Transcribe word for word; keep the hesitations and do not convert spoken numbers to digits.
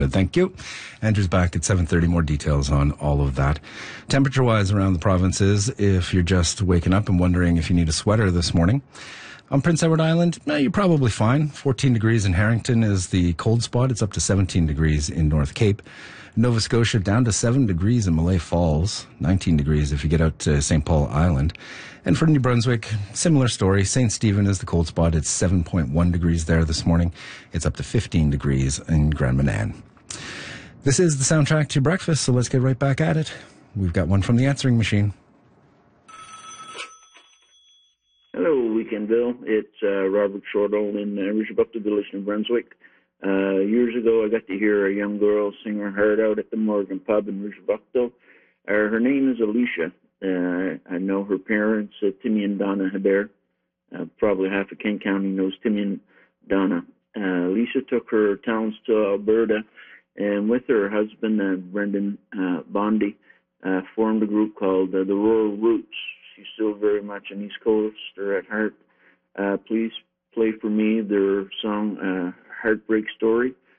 Good, thank you. Andrew's back at seven thirty. More details on all of that. Temperature-wise around the provinces, if you're just waking up and wondering if you need a sweater this morning. On Prince Edward Island, eh, you're probably fine. fourteen degrees in Harrington is the cold spot. It's up to seventeen degrees in North Cape. Nova Scotia down to seven degrees in Malay Falls. nineteen degrees if you get out to Saint Paul Island. And for New Brunswick, similar story. Saint Stephen is the cold spot. It's seven point one degrees there this morning. It's up to fifteen degrees in Grand Manan. This is the soundtrack to breakfast, so let's get right back at it. We've got one from the answering machine. Hello, Weekendville. It's uh, Robert Shortall in uh, Ridgebuckto Village, New Brunswick. Uh, years ago, I got to hear a young girl sing her heart out at the Morgan Pub in Ridgebuckto. Uh, her name is Alicia. Uh, I know her parents, uh, Timmy and Donna Hebert. Uh, probably half of King County knows Timmy and Donna. Uh, Lisa took her talents to Alberta, and with her husband, uh, Brendan uh, Bondi, uh, formed a group called uh, the Rural Roots. She's still very much an East Coaster at heart. Uh, please play for me their song, uh, Heartbreak Story.